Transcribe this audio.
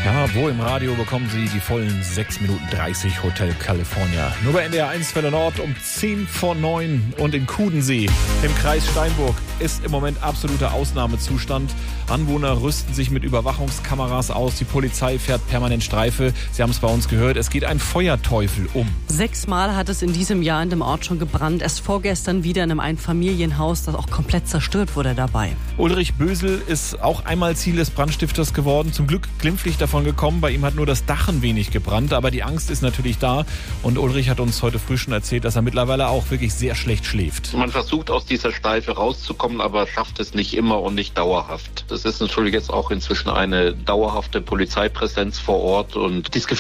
Ja, wo im Radio bekommen Sie die vollen 6 Minuten 30 Hotel California. Nur bei NDR 1 Welle Nord um 10:09 und in Kudensee im Kreis Steinburg ist im Moment absoluter Ausnahmezustand. Anwohner rüsten sich mit Überwachungskameras aus. Die Polizei fährt permanent Streife. Sie haben es bei uns gehört, es geht ein Feuerteufel um. 6-mal hat es in diesem Jahr in dem Ort schon gebrannt. Erst vorgestern wieder in einem Einfamilienhaus, das auch komplett zerstört wurde dabei. Ulrich Bösel ist auch einmal Ziel des Brandstifters geworden. Zum Glück glimpflich davon gekommen. Bei ihm hat nur das Dach ein wenig gebrannt, aber die Angst ist natürlich da. Und Ulrich hat uns heute früh schon erzählt, dass er mittlerweile auch wirklich sehr schlecht schläft. Man versucht aus dieser Schleife rauszukommen, aber schafft es nicht immer und nicht dauerhaft. Es ist natürlich jetzt auch inzwischen eine dauerhafte Polizeipräsenz vor Ort und dieses